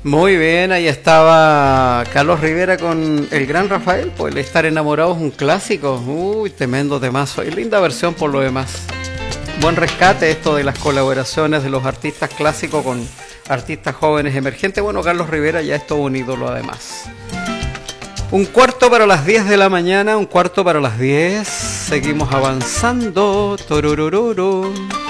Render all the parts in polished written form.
Muy bien, ahí estaba Carlos Rivera con el gran Rafael, pues el estar enamorado es un clásico. Uy, tremendo temazo. Y linda versión por lo demás. Buen rescate esto de las colaboraciones de los artistas clásicos con artistas jóvenes emergentes. Bueno, Carlos Rivera ya es todo un ídolo además. Un cuarto para las 10 de la mañana, un cuarto para las 10. Seguimos avanzando. Tororororo.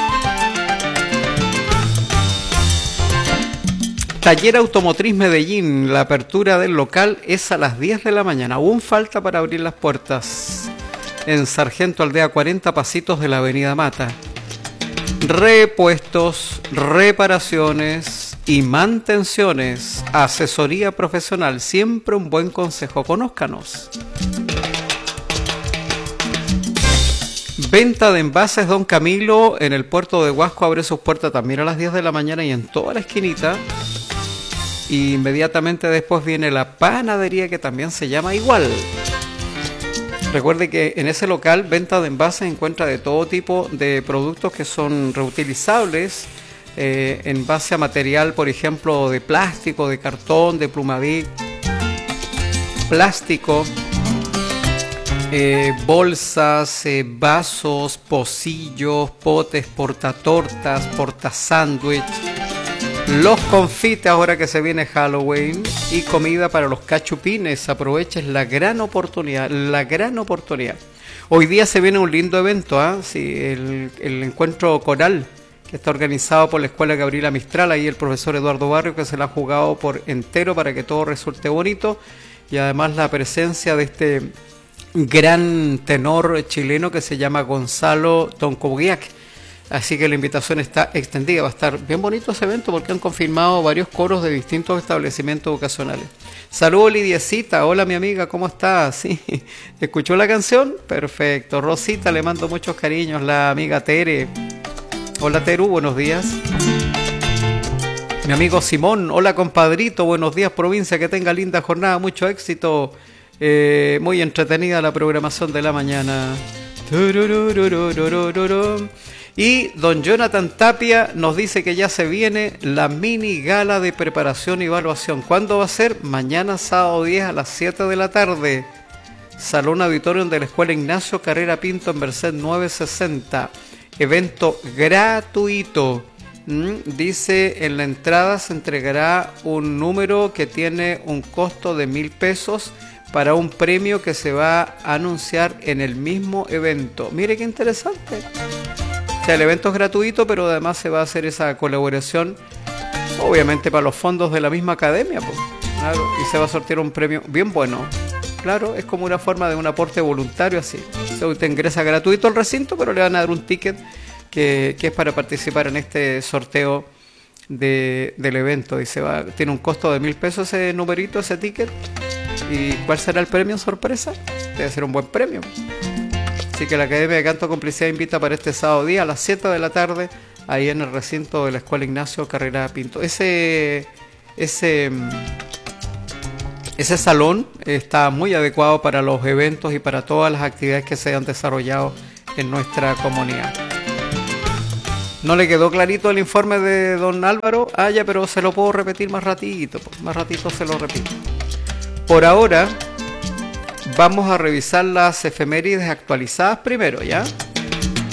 Taller Automotriz Medellín, la apertura del local es a las 10 de la mañana. Aún falta para abrir las puertas. En Sargento Aldea 40, pasitos de la Avenida Mata. Repuestos, reparaciones y mantenciones. Asesoría profesional, siempre un buen consejo. Conózcanos. Venta de envases Don Camilo en el puerto de Huasco. Abre sus puertas también a las 10 de la mañana y en toda la esquinita. Y inmediatamente después viene la panadería, que también se llama igual. Recuerde que en ese local, venta de envases, encuentra de todo tipo de productos que son reutilizables, en base a material, por ejemplo, de plástico, de cartón, de Plumavic, plástico, bolsas, vasos, pocillos, potes, portatortas, portasándwich. Los confites ahora que se viene Halloween y comida para los cachupines. Aproveches la gran oportunidad, la gran oportunidad. Hoy día se viene un lindo evento, sí, el encuentro coral que está organizado por la Escuela Gabriela Mistral. Ahí el profesor Eduardo Barrio, que se la ha jugado por entero para que todo resulte bonito. Y además la presencia de este gran tenor chileno que se llama Gonzalo Toncoguiac. Así que la invitación está extendida. Va a estar bien bonito ese evento porque han confirmado varios coros de distintos establecimientos educacionales. Saludos, Lidiecita. Hola, mi amiga, ¿cómo estás? ¿Sí? ¿Escuchó la canción? Perfecto. Rosita, le mando muchos cariños. La amiga Tere. Hola, Teru, buenos días. Mi amigo Simón. Hola, compadrito. Buenos días, provincia. Que tenga linda jornada. Mucho éxito. Muy entretenida la programación de la mañana. Y don Jonathan Tapia nos dice que ya se viene la mini gala de preparación y evaluación. ¿Cuándo va a ser? Mañana sábado 10 a las 7 de la tarde. Salón Auditorium de la Escuela Ignacio Carrera Pinto en Merced 960. Evento gratuito. Dice en la entrada se entregará un número que tiene un costo de 1,000 pesos para un premio que se va a anunciar en el mismo evento. Mire qué interesante. O sea, el evento es gratuito, pero además se va a hacer esa colaboración, obviamente para los fondos de la misma academia, pues, claro, y se va a sortear un premio bien bueno. Claro, es como una forma de un aporte voluntario así. O sea, usted ingresa gratuito al recinto, pero le van a dar un ticket que es para participar en este sorteo del evento. Y tiene un costo de 1,000 pesos ese numerito, ese ticket. ¿Y cuál será el premio sorpresa? Debe ser un buen premio. Así que la Academia de Canto Complicidad invita para este sábado día a las 7 de la tarde, ahí en el recinto de la Escuela Ignacio Carrera Pinto. Ese salón está muy adecuado para los eventos y para todas las actividades que se han desarrollado en nuestra comunidad. ¿No le quedó clarito el informe de don Álvaro? Ya, pero se lo puedo repetir más ratito se lo repito. Por ahora vamos a revisar las efemérides actualizadas primero, ¿ya?